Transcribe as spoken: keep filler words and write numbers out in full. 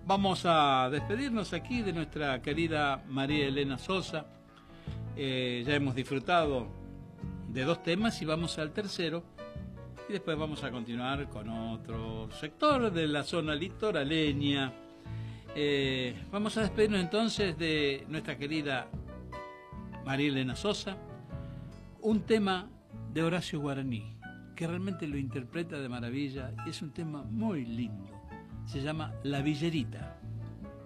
vamos a despedirnos aquí de nuestra querida María Elena Sosa. Eh, ya hemos disfrutado de dos temas y vamos al tercero. Y después vamos a continuar con otro sector de la zona litoraleña. Eh, vamos a despedirnos entonces de nuestra querida María Elena Sosa. Un tema de Horacio Guaraní, que realmente lo interpreta de maravilla y es un tema muy lindo. Se llama La Villerita.